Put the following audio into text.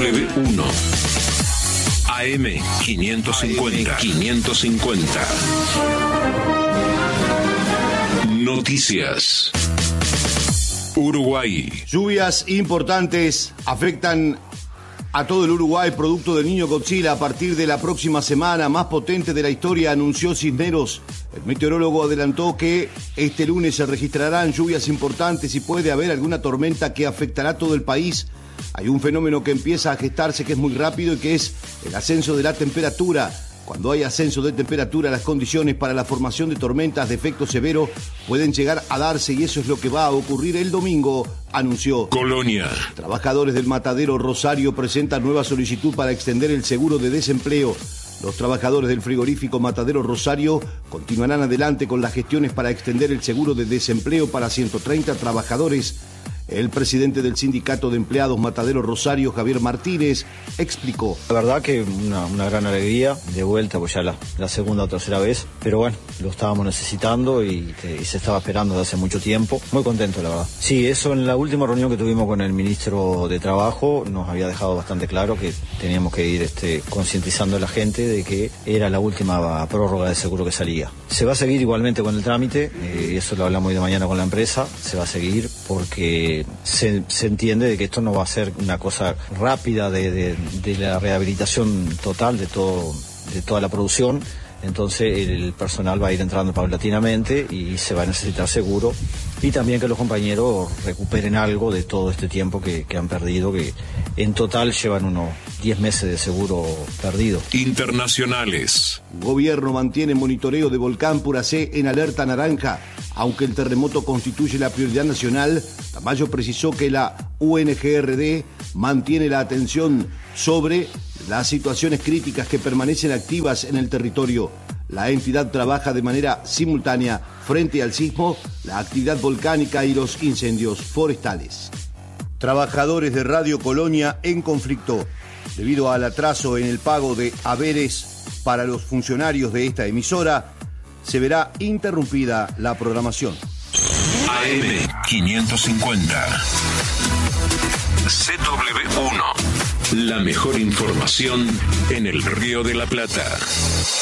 ZW1 AM 550. Noticias. Uruguay. Lluvias importantes afectan a todo el Uruguay, producto del Niño Godzilla. A partir de la próxima semana, más potente de la historia, anunció Cisneros. El meteorólogo adelantó que este lunes se registrarán lluvias importantes y puede haber alguna tormenta que afectará a todo el país. Hay un fenómeno que empieza a gestarse que es muy rápido y que es el ascenso de la temperatura. Cuando hay ascenso de temperatura, las condiciones para la formación de tormentas de efecto severo pueden llegar a darse y eso es lo que va a ocurrir el domingo, anunció. Colonia. Trabajadores del matadero Rosario presentan nueva solicitud para extender el seguro de desempleo. Los trabajadores del frigorífico Matadero Rosario continuarán adelante con las gestiones para extender el seguro de desempleo para 130 trabajadores. El presidente del sindicato de empleados Matadero Rosario, Javier Martínez, explicó. La verdad que una gran alegría, de vuelta pues ya la segunda o tercera vez, pero bueno, lo estábamos necesitando y se estaba esperando desde hace mucho tiempo. Muy contento, la verdad. Sí, eso en la última reunión que tuvimos con el ministro de Trabajo nos había dejado bastante claro que teníamos que ir concientizando a la gente de que era la última prórroga de seguro que salía. Se va a seguir igualmente con el trámite, eso lo hablamos hoy de mañana con la empresa, se va a seguir porque se entiende de que esto no va a ser una cosa rápida de la rehabilitación total de toda la producción. Entonces el personal va a ir entrando paulatinamente y se va a necesitar seguro y también que los compañeros recuperen algo de todo este tiempo que han perdido, que en total llevan unos 10 meses de seguro perdido. Internacionales. Gobierno mantiene monitoreo de volcán Puracé en alerta naranja. Aunque el terremoto constituye la prioridad nacional, Tamayo precisó que la UNGRD mantiene la atención sobre las situaciones críticas que permanecen activas en el territorio. La entidad trabaja de manera simultánea frente al sismo, la actividad volcánica y los incendios forestales. Trabajadores de Radio Colonia en conflicto. Debido al atraso en el pago de haberes para los funcionarios de esta emisora, se verá interrumpida la programación. AM 550. ZW1. La mejor información en el Río de la Plata.